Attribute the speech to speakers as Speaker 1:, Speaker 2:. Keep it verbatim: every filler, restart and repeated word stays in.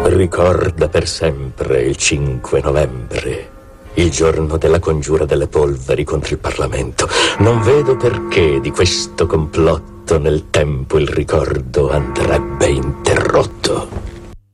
Speaker 1: Ricorda per sempre il cinque novembre, il giorno della congiura delle polveri contro il Parlamento. Non vedo perché di questo complotto nel tempo il ricordo andrebbe interrotto.